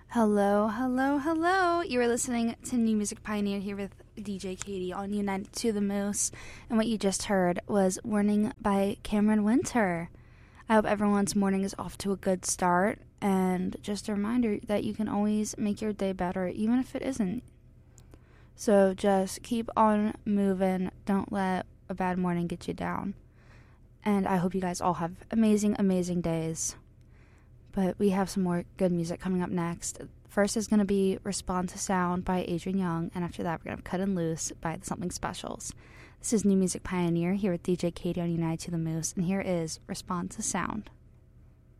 Hello, hello, hello. You are listening to New Music Pioneer here with DJ Katie on United to the Moose. And what you just heard was Warning by Cameron Winter. I hope everyone's morning is off to a good start. And just a reminder that you can always make your day better, even if it isn't. So just keep on moving. Don't let a bad morning get you down. And I hope you guys all have amazing, amazing days. But we have some more good music coming up next. First is going to be Respond to Sound by Adrian Young, and after that we're going to Cut and Loose by the Something Specials. This is New Music Pioneer here with DJ Katie on United to the Moose, and here is Respond to Sound.